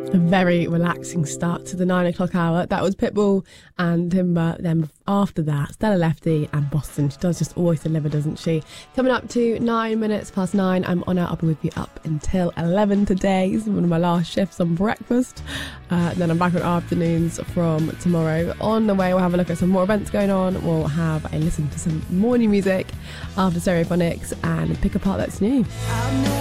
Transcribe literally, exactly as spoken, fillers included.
A very relaxing start to the nine o'clock hour. That was Pitbull and Timber. Then after that, Stella Lefty and Boston. She does just always deliver, doesn't she? Coming up to nine minutes past nine. I'm on out. I'll be with you up until eleven today. This is one of my last shifts on breakfast. Uh, then I'm back on afternoons from tomorrow. On the way, we'll have a look at some more events going on. We'll have a listen to some more new music after Stereophonics and pick apart that's new.